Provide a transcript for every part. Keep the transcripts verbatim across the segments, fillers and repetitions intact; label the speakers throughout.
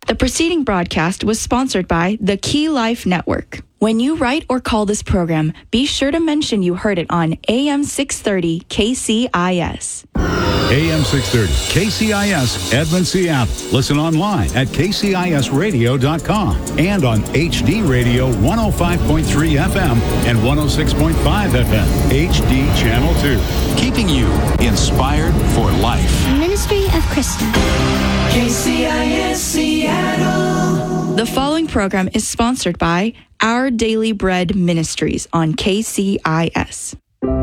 Speaker 1: The preceding broadcast was sponsored by the Key Life Network. When you write or call this program, be sure to mention you heard it on A M six thirty K C I S.
Speaker 2: A M six thirty K C I S, Edmond, Seattle. Listen online at k c i s radio dot com and on H D Radio one oh five point three F M and one oh six point five F M, H D Channel two. Keeping you inspired for life.
Speaker 3: Ministry of Krista.
Speaker 4: K C I S Seattle.
Speaker 1: The following program is sponsored by Our Daily Bread Ministries on K C I S.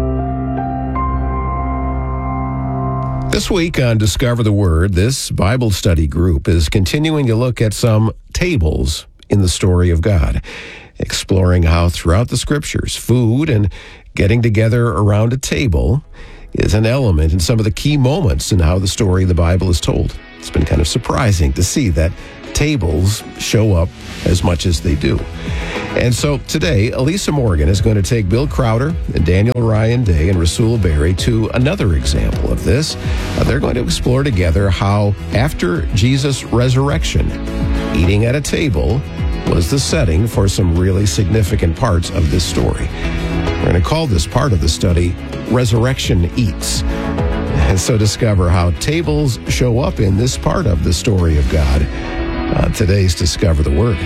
Speaker 5: This week on Discover the Word, this Bible study group is continuing to look at some tables in the story of God, exploring how throughout the Scriptures, food and getting together around a table is an element in some of the key moments in how the story of the Bible is told. It's been kind of surprising to see that tables show up as much as they do. And so today, Elisa Morgan is going to take Bill Crowder and Daniel Ryan Day and Rasul Berry to another example of this. Uh, they're going to explore together how, after Jesus' resurrection, eating at a table was the setting for some really significant parts of this story. We're going to call this part of the study Resurrection Eats. And so discover how tables show up in this part of the story of God. Uh, today's Discover the Word.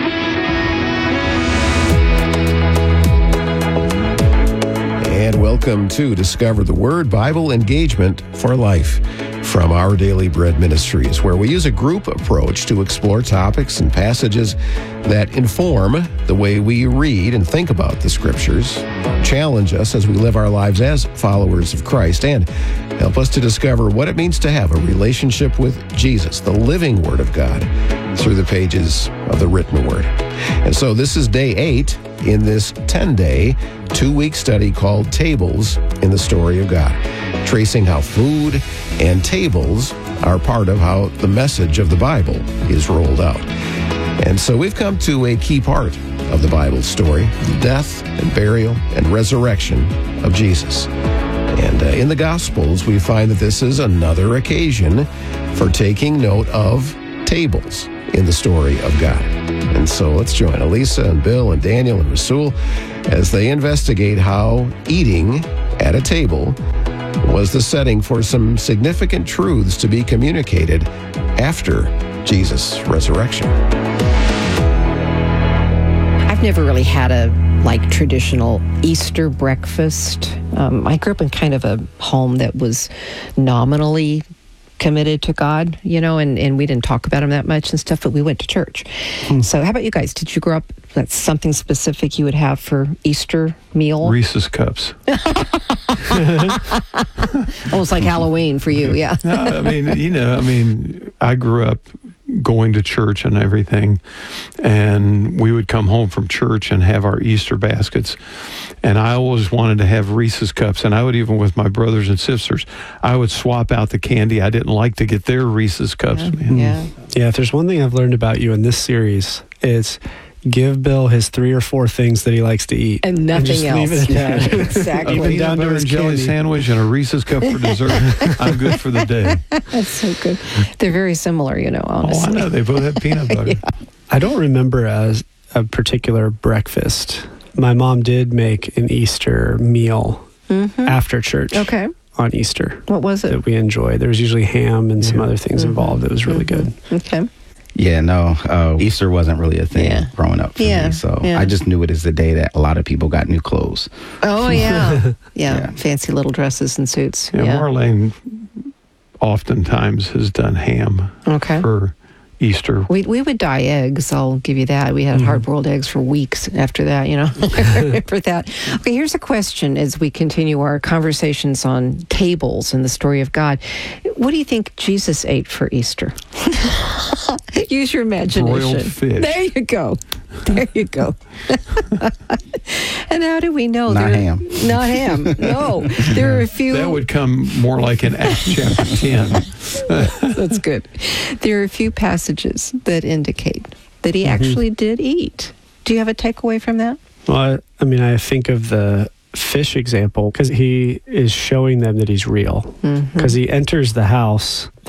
Speaker 5: And welcome to Discover the Word, Bible Engagement for Life from Our Daily Bread Ministries, where we use a group approach to explore topics and passages that inform the way we read and think about the Scriptures, challenge us as we live our lives as followers of Christ, and help us to discover what it means to have a relationship with Jesus, the living Word of God, through the pages of the written Word. And so this is day eight in this ten-day, two-week study called Tables in the Story of God, tracing how food and tables are part of how the message of the Bible is rolled out. And so we've come to a key part of the Bible story, the death and burial and resurrection of Jesus. And uh, in the Gospels, we find that this is another occasion for taking note of tables in the story of God. And so let's join Elisa and Bill and Daniel and Rasul as they investigate how eating at a table was the setting for some significant truths to be communicated after Jesus' resurrection.
Speaker 6: I've never really had a like traditional Easter breakfast. Um, I grew up in kind of a home that was nominally committed to God, you know, and, and we didn't talk about him that much and stuff, but we went to church. Hmm. So how about you guys? Did you grow up, that's something specific you would have for Easter meal?
Speaker 7: Reese's Cups.
Speaker 6: Almost like Halloween for you, yeah.
Speaker 7: No, I mean, you know, I mean, I grew up going to church and everything, and we would come home from church and have our Easter baskets, and I always wanted to have Reese's Cups, and I would, even with my brothers and sisters, I would swap out the candy I didn't like to get their Reese's Cups.
Speaker 6: Yeah,
Speaker 7: Man.
Speaker 6: yeah.
Speaker 8: Yeah, if there's one thing I've learned about you in this series, it's give Bill his three or four things that he likes to eat.
Speaker 6: And nothing
Speaker 8: just
Speaker 6: else.
Speaker 8: Leave it at that.
Speaker 6: Exactly.
Speaker 8: Even down to his
Speaker 7: jelly
Speaker 8: candy.
Speaker 7: sandwich and a Reese's Cup for dessert. I'm good for the day.
Speaker 6: That's so good. They're very similar, you know, honestly.
Speaker 7: Oh, I know. They both have peanut butter.
Speaker 6: Yeah.
Speaker 8: I don't remember as a particular breakfast. My mom did make an Easter meal
Speaker 6: Mm-hmm.
Speaker 8: after church.
Speaker 6: Okay.
Speaker 8: On Easter.
Speaker 6: What was it?
Speaker 8: That we enjoyed. There was usually ham and some
Speaker 7: Yeah.
Speaker 8: other things
Speaker 6: Mm-hmm.
Speaker 8: involved. It was really
Speaker 6: Mm-hmm.
Speaker 8: good.
Speaker 6: Okay.
Speaker 9: Yeah, no, uh, Easter wasn't really a thing
Speaker 6: Yeah.
Speaker 9: growing up for
Speaker 6: Yeah,
Speaker 9: me. So
Speaker 6: yeah.
Speaker 9: I just knew it as the day that a lot of people got new clothes.
Speaker 6: Oh, yeah. yeah.
Speaker 9: Yeah.
Speaker 6: Fancy little dresses and suits.
Speaker 7: Yeah,
Speaker 6: Yeah.
Speaker 7: Marlene oftentimes has done ham
Speaker 6: Okay.
Speaker 7: for Easter.
Speaker 6: We we would dye eggs, I'll give you that. We had
Speaker 8: Mm-hmm.
Speaker 6: hard-boiled eggs for weeks after that, you know. I remember that. Okay, here's a question as we continue our conversations on tables in the story of God. What do you think Jesus ate for Easter? Use your imagination.
Speaker 7: Broiled fish.
Speaker 6: There you go. There you go. And how do we know?
Speaker 9: Not
Speaker 6: there-
Speaker 9: ham.
Speaker 6: Not ham. No. There are a few...
Speaker 7: That would come more like in Acts chapter ten.
Speaker 6: That's good. There are a few passages that indicate that he actually did eat. Do you have a takeaway from that?
Speaker 8: Well, I, I mean, I think of the fish example because he is showing them that he's real. Because he enters the house that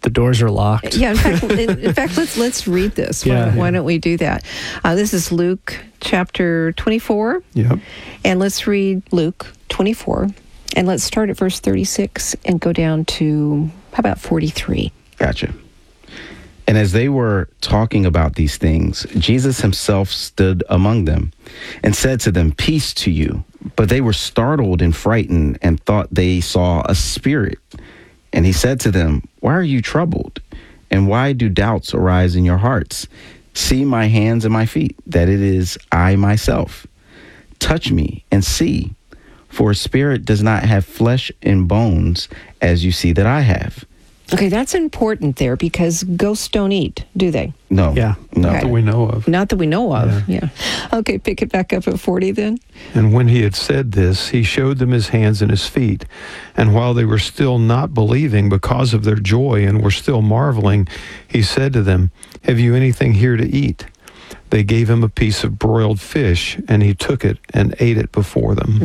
Speaker 8: the doors are locked.
Speaker 6: Yeah, in fact, in, in fact, let's let's read this.
Speaker 8: Yeah,
Speaker 6: why, why
Speaker 8: yeah.
Speaker 6: don't we do that? Uh, this is Luke chapter twenty-four,
Speaker 7: Yep.
Speaker 6: and let's read Luke twenty-four, and let's start at verse thirty-six and go down to how about forty-three?
Speaker 9: Gotcha. And as they were talking about these things, Jesus himself stood among them and said to them, "Peace to you." But they were startled and frightened and thought they saw a spirit. And he said to them, "Why are you troubled? And why do doubts arise in your hearts? See my hands and my feet, that it is I myself. Touch me and see, for a spirit does not have flesh and bones, as you see that I have."
Speaker 6: Okay, that's important there because ghosts don't eat, do they?
Speaker 9: No.
Speaker 8: Yeah.
Speaker 9: No.
Speaker 6: Okay.
Speaker 7: That we know of.
Speaker 6: Not that we know of. Yeah. Okay, pick it back up at forty then.
Speaker 7: And when he had said this, he showed them his hands and his feet. And while they were still not believing because of their joy and were still marveling, he said to them, "Have you anything here to eat?" They gave him a piece of broiled fish, and he took it and ate it before them.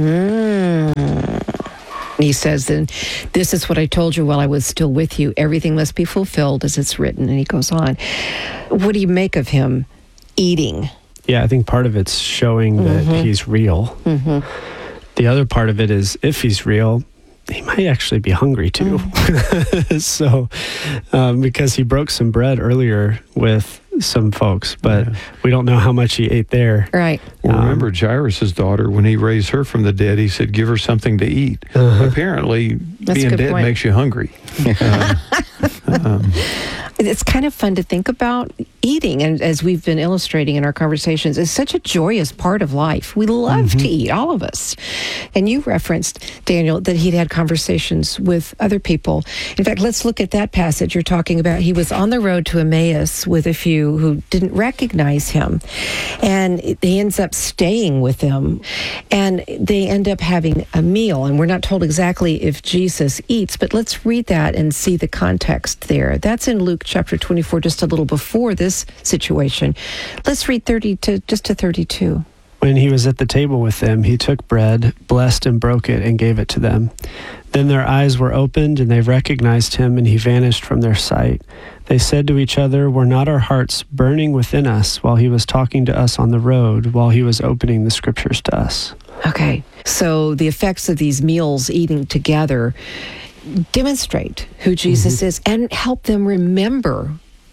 Speaker 6: Mm. He says, then, "This is what I told you while I was still with you. Everything must be fulfilled as it's written." And he goes on. What do you make of him eating?
Speaker 8: Yeah, I think part of it's showing that
Speaker 6: Mm-hmm.
Speaker 8: he's real.
Speaker 6: Mm-hmm.
Speaker 8: The other part of it is if he's real, he might actually be hungry too.
Speaker 6: Mm.
Speaker 8: so, um, because he broke some bread earlier with some folks, but
Speaker 7: Yeah.
Speaker 8: we don't know how much he ate there.
Speaker 6: Right.
Speaker 7: Well,
Speaker 8: Um,
Speaker 7: remember Jairus' daughter, when he raised her from the dead, he said, "Give her something to eat."
Speaker 8: Uh-huh.
Speaker 7: Apparently,
Speaker 6: That's a
Speaker 7: being
Speaker 6: good
Speaker 7: dead
Speaker 6: point.
Speaker 7: makes you hungry. Uh, um,
Speaker 6: It's kind of fun to think about eating, and as we've been illustrating in our conversations, it's such a joyous part of life. We love
Speaker 7: Mm-hmm.
Speaker 6: to eat, all of us. And you referenced, Daniel, that he'd had conversations with other people. In fact, let's look at that passage you're talking about. He was on the road to Emmaus with a few who didn't recognize him, and he ends up staying with them, and they end up having a meal. And we're not told exactly if Jesus eats, but let's read that and see the context there. That's in Luke chapter twenty-four, just a little before this situation. Let's read thirty to just to thirty-two.
Speaker 8: When he was at the table with them, he took bread, blessed and broke it, and gave it to them. Then their eyes were opened, and they recognized him, and he vanished from their sight. They said to each other, "Were not our hearts burning within us while he was talking to us on the road, while he was opening the scriptures to us?"
Speaker 6: Okay, so the effects of these meals eating together demonstrate who Jesus mm-hmm. is and help them remember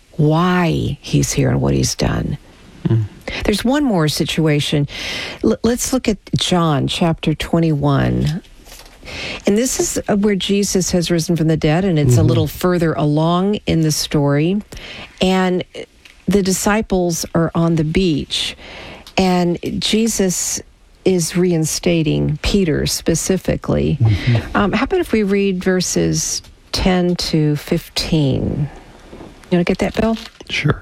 Speaker 6: why he's here and what he's done. Mm. There's one more situation. L- let's look at John chapter twenty-one. And this is where Jesus has risen from the dead, and it's mm-hmm. a little further along in the story. And the disciples are on the beach, and Jesus is reinstating Peter specifically. Mm-hmm. Um, how about if we read verses ten to fifteen? You want to get that, Bill?
Speaker 7: Sure.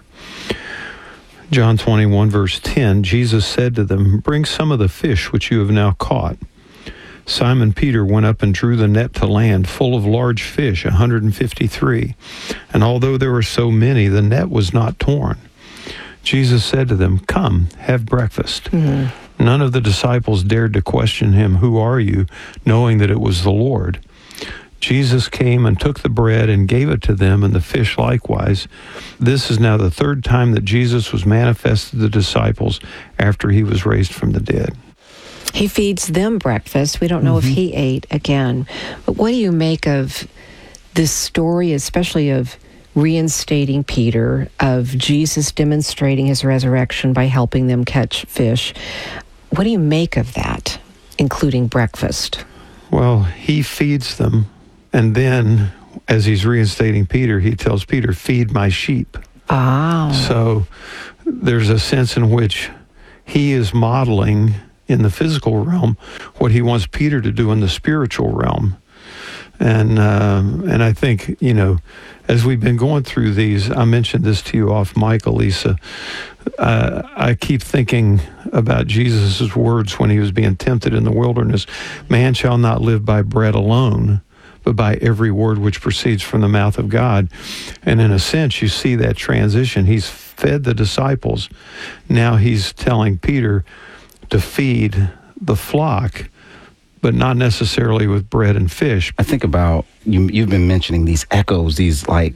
Speaker 7: John twenty-one, verse ten, Jesus said to them, "Bring some of the fish which you have now caught." Simon Peter went up and drew the net to land, full of large fish, one hundred fifty-three. And although there were so many, the net was not torn. Jesus said to them, "Come, have breakfast." Mm-hmm. None of the disciples dared to question him, "Who are you?" knowing that it was the Lord. Jesus came and took the bread and gave it to them, and the fish likewise. This is now the third time that Jesus was manifest to the disciples after he was raised from the dead.
Speaker 6: He feeds them breakfast. We don't know mm-hmm. if he ate again. But what do you make of this story, especially of reinstating Peter, of Jesus demonstrating his resurrection by helping them catch fish? What do you make of that, including breakfast?
Speaker 7: Well, he feeds them, and then as he's reinstating Peter, he tells Peter, "Feed my sheep."
Speaker 6: Ah.
Speaker 7: So there's a sense in which he is modeling in the physical realm what he wants Peter to do in the spiritual realm. And uh, and I think, you know, as we've been going through these, I mentioned this to you off mic, Elisa, uh, I keep thinking about Jesus' words when he was being tempted in the wilderness. Man shall not live by bread alone, but by every word which proceeds from the mouth of God. And in a sense, you see that transition. He's fed the disciples. Now he's telling Peter to feed the flock, but not necessarily with bread and fish.
Speaker 9: I think about, you, you've been mentioning these echoes, these like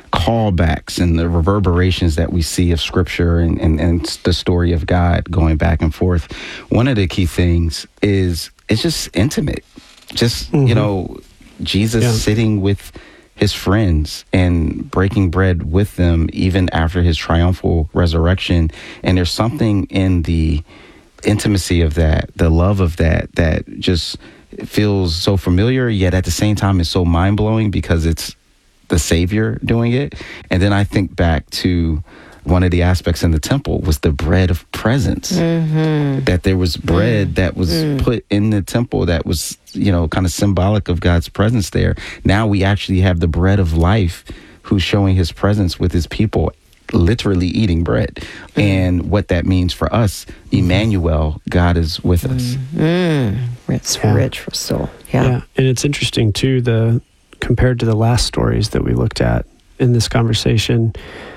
Speaker 9: callbacks and the reverberations that we see of Scripture and, and, and the story of God going back and forth, one of the key things is it's just intimate. Just, mm-hmm. you know, Jesus yeah. sitting with his friends and breaking bread with them even after his triumphal resurrection. And there's something in the intimacy of that, the love of that, that just feels so familiar, yet at the same time is so mind-blowing because it's the Savior doing it. And then I think back to one of the aspects in the temple was the bread of presence, mm-hmm. that there was bread mm. that was mm. put in the temple that was, you know, kind of symbolic of God's presence there. Now we actually have the bread of life who's showing his presence with his people, literally eating bread. Mm. And what that means for us, Emmanuel, God is with mm. us.
Speaker 6: Mm. It's yeah. rich for soul. Yeah.
Speaker 8: yeah. And it's interesting too, the compared to the last stories that we looked at in this conversation,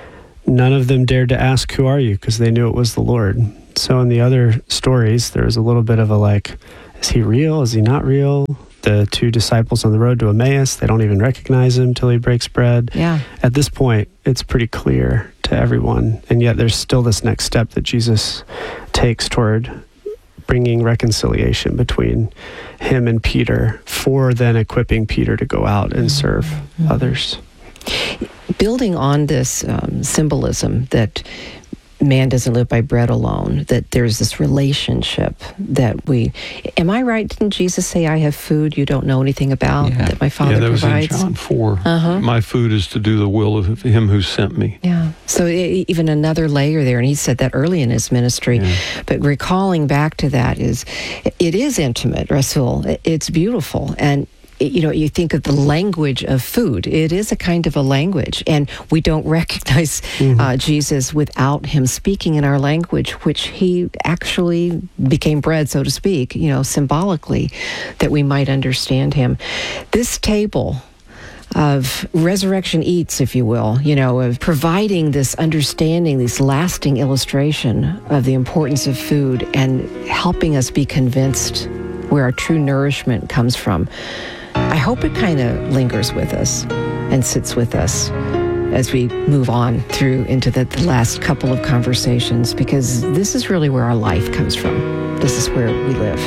Speaker 8: none of them dared to ask, who are you? Because they knew it was the Lord. So in the other stories, there was a little bit of a like, is he real? Is he not real? The two disciples on the road to Emmaus, they don't even recognize him till he breaks bread.
Speaker 6: Yeah.
Speaker 8: At this point, it's pretty clear to everyone. And yet there's still this next step that Jesus takes toward bringing reconciliation between him and Peter for then equipping Peter to go out and serve mm-hmm. others.
Speaker 6: Building on this um, symbolism that man doesn't live by bread alone, that there's this relationship that we... Am I right? Didn't Jesus say, I have food you don't know anything about, yeah. that my Father
Speaker 7: provides?
Speaker 6: Yeah, that
Speaker 7: provides? was in John four.
Speaker 6: Uh-huh.
Speaker 7: My food is to do the will of him who sent me.
Speaker 6: Yeah. So it, even another layer there, and he said that early in his ministry, yeah. but recalling back to that is, it is intimate, Rasul. It's beautiful, and you know, you think of the language of food. It is a kind of a language, and we don't recognize mm-hmm. uh, Jesus without him speaking in our language, which he actually became bread, so to speak, you know, symbolically, that we might understand him. This table of resurrection eats, if you will, you know, of providing this understanding, this lasting illustration of the importance of food and helping us be convinced where our true nourishment comes from. I hope it kind of lingers with us and sits with us as we move on through into the, the last couple of conversations, because this is really where our life comes from. This is where we live.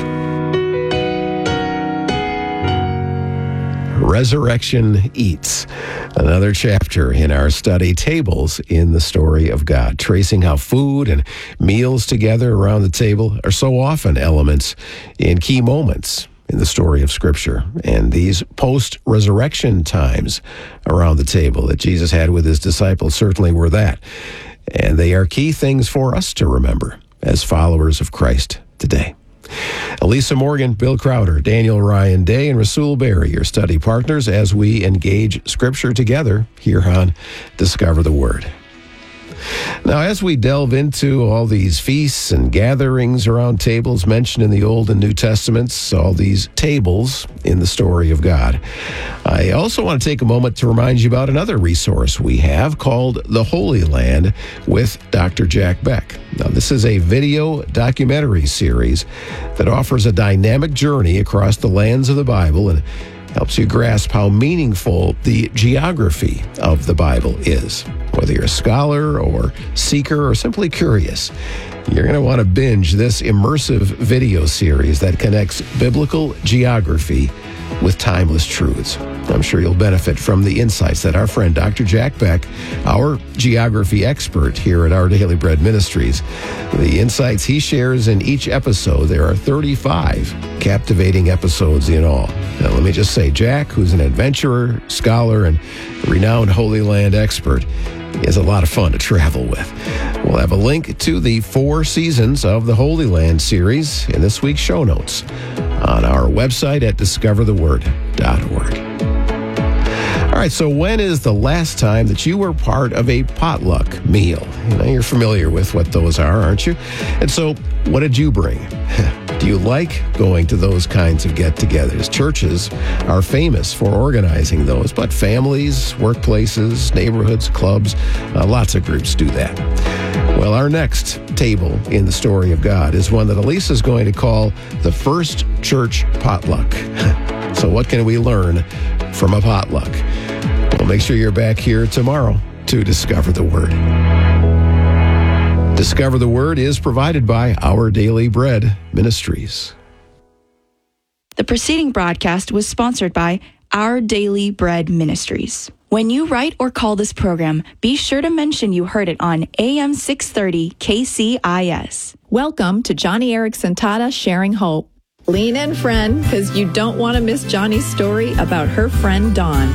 Speaker 5: Resurrection Eats, another chapter in our study, Tables in the Story of God, tracing how food and meals together around the table are so often elements in key moments in the story of Scripture. And these post-resurrection times around the table that Jesus had with his disciples certainly were that. And they are key things for us to remember as followers of Christ today. Elisa Morgan, Bill Crowder, Daniel Ryan Day, and Rasul Berry, your study partners as we engage Scripture together here on Discover the Word. Now, as we delve into all these feasts and gatherings around tables mentioned in the Old and New Testaments, all these tables in the story of God, I also want to take a moment to remind you about another resource we have called The Holy Land with Doctor Jack Beck. Now, this is a video documentary series that offers a dynamic journey across the lands of the Bible and helps you grasp how meaningful the geography of the Bible is. Whether you're a scholar or seeker or simply curious, you're going to want to binge this immersive video series that connects biblical geography with timeless truths. I'm sure you'll benefit from the insights that our friend Doctor Jack Beck, our geography expert here at Our Daily Bread Ministries, the insights he shares in each episode. There are thirty-five captivating episodes in all. Now, let me just say, Jack, who's an adventurer, scholar, and renowned Holy Land expert, is a lot of fun to travel with. We'll have a link to the four seasons of the Holy Land series in this week's show notes on our website at discover the word dot org. All right, so when is the last time that you were part of a potluck meal? You know, you're familiar with what those are, aren't you? And so, what did you bring? Do you like going to those kinds of get-togethers? Churches are famous for organizing those, but families, workplaces, neighborhoods, clubs, uh, lots of groups do that. Well, our next table in the story of God is one that Elisa is going to call the first church potluck. So what can we learn from a potluck? Well, make sure you're back here tomorrow to Discover the Word. Discover the Word is provided by Our Daily Bread Ministries.
Speaker 1: The preceding broadcast was sponsored by Our Daily Bread Ministries. When you write or call this program, be sure to mention you heard it on A M six thirty K C I S.
Speaker 3: Welcome to Johnny Erickson Tata Sharing Hope. Lean in, friend, because you don't want to miss Johnny's story about her friend Dawn.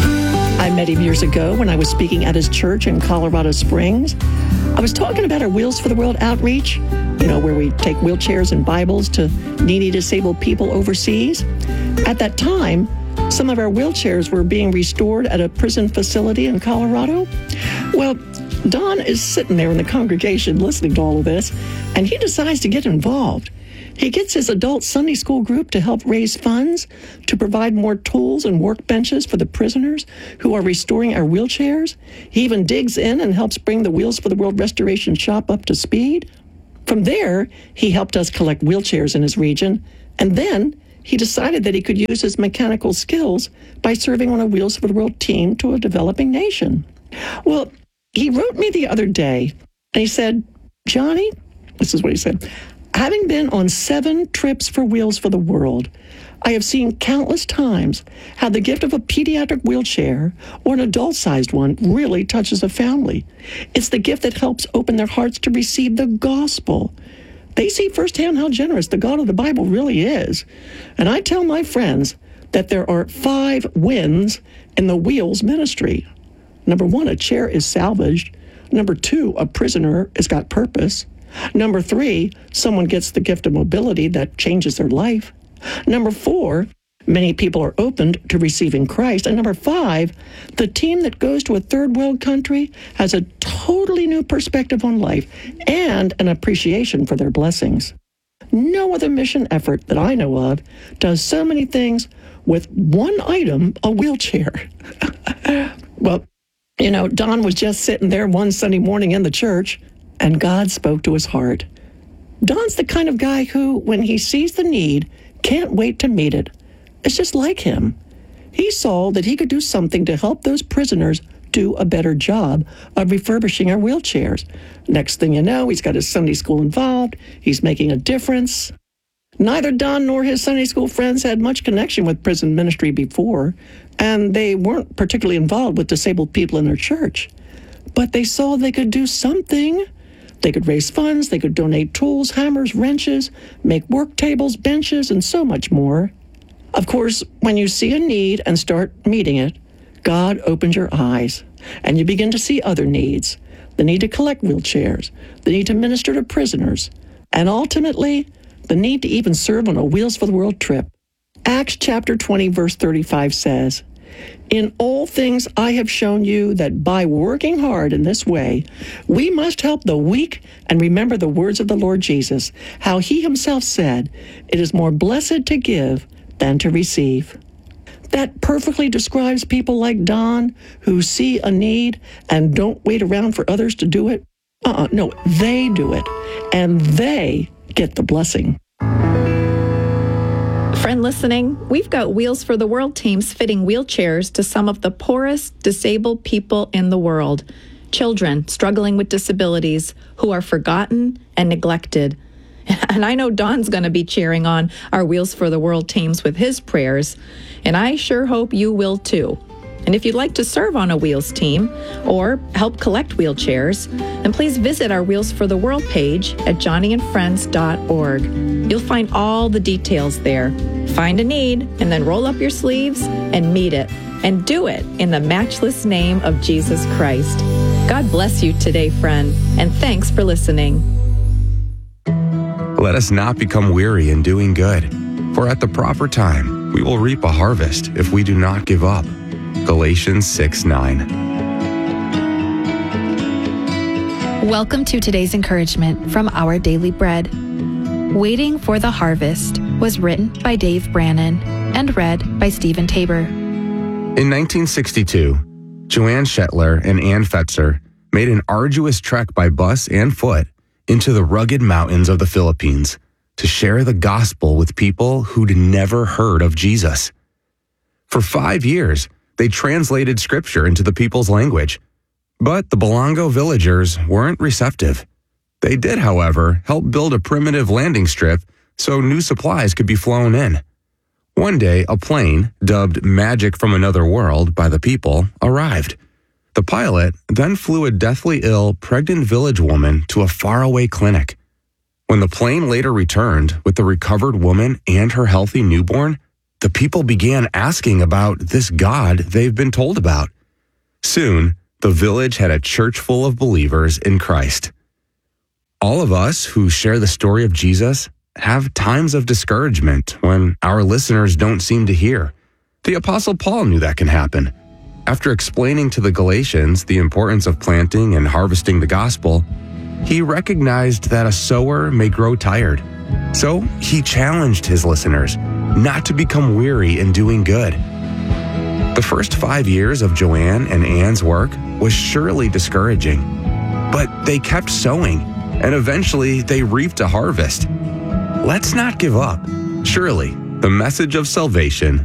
Speaker 10: I met him years ago when I was speaking at his church in Colorado Springs. I was talking about our Wheels for the World outreach, you know, where we take wheelchairs and Bibles to needy disabled people overseas. At that time, some of our wheelchairs were being restored at a prison facility in Colorado. Well, Don is sitting there in the congregation listening to all of this, and he decides to get involved. He gets his adult Sunday school group to help raise funds to provide more tools and workbenches for the prisoners who are restoring our wheelchairs. He even digs in and helps bring the Wheels for the World Restoration Shop up to speed. From there, he helped us collect wheelchairs in his region, and then he decided that he could use his mechanical skills by serving on a Wheels for the World team to a developing nation. Well, he wrote me the other day, and he said, Johnny, this is what he said, having been on seven trips for Wheels for the World, I have seen countless times how the gift of a pediatric wheelchair or an adult-sized one really touches a family. It's the gift that helps open their hearts to receive the gospel. They see firsthand how generous the God of the Bible really is. And I tell my friends that there are five wins in the Wheels ministry. Number one, a chair is salvaged. Number two, a prisoner has got purpose. Number three, someone gets the gift of mobility that changes their life. Number four, many people are opened to receiving Christ. And number five, the team that goes to a third world country has a totally new perspective on life and an appreciation for their blessings. No other mission effort that I know of does so many things with one item, a wheelchair. Well, you know, Don was just sitting there one Sunday morning in the church, and God spoke to his heart. Don's the kind of guy who, when he sees the need, can't wait to meet it. It's just like him. He saw that he could do something to help those prisoners do a better job of refurbishing our wheelchairs. Next thing you know, he's got his Sunday school involved. He's making a difference. Neither Don nor his Sunday school friends had much connection with prison ministry before, and they weren't particularly involved with disabled people in their church. But they saw they could do something. They could raise funds, they could donate tools, hammers, wrenches, make work tables, benches, and so much more. Of course, when you see a need and start meeting it, God opens your eyes, and you begin to see other needs. The need to collect wheelchairs, the need to minister to prisoners, and ultimately, the need to even serve on a Wheels for the World trip. Acts chapter twenty, verse thirty-five says, in all things I have shown you that by working hard in this way, we must help the weak and remember the words of the Lord Jesus, how he himself said, it is more blessed to give than to receive. That perfectly describes people like Don who see a need and don't wait around for others to do it. Uh-uh, no, they do it, and they get the blessing.
Speaker 3: Friend listening, we've got Wheels for the World teams fitting wheelchairs to some of the poorest disabled people in the world. Children struggling with disabilities who are forgotten and neglected. And I know Don's going to be cheering on our Wheels for the World teams with his prayers. And I sure hope you will too. And if you'd like to serve on a Wheels team or help collect wheelchairs, then please visit our Wheels for the World page at johnny and friends dot org. You'll find all the details there. Find a need and then roll up your sleeves and meet it. And do it in the matchless name of Jesus Christ. God bless you today, friend, and thanks for listening.
Speaker 11: Let us not become weary in doing good, for at the proper time we will reap a harvest if we do not give up. Galatians six nine.
Speaker 12: Welcome to today's encouragement from Our Daily Bread. Waiting for the Harvest was written by Dave Brannon and read by Stephen Tabor.
Speaker 11: In nineteen sixty-two, Joanne Shetler and Ann Fetzer made an arduous trek by bus and foot into the rugged mountains of the Philippines to share the gospel with people who'd never heard of Jesus. For five years, They translated scripture into the people's language. But the Belongo villagers weren't receptive. They did, however, help build a primitive landing strip so new supplies could be flown in. One day, a plane, dubbed Magic from Another World by the people, arrived. The pilot then flew a deathly ill, pregnant village woman to a faraway clinic. When the plane later returned with the recovered woman and her healthy newborn, the people began asking about this God they've been told about. Soon, the village had a church full of believers in Christ. All of us who share the story of Jesus have times of discouragement when our listeners don't seem to hear. The Apostle Paul knew that can happen. After explaining to the Galatians the importance of planting and harvesting the gospel, he recognized that a sower may grow tired. So he challenged his listeners not to become weary in doing good. The first five years of Joanne and Anne's work was surely discouraging, but they kept sowing, and eventually they reaped a harvest. Let's not give up. Surely, the message of salvation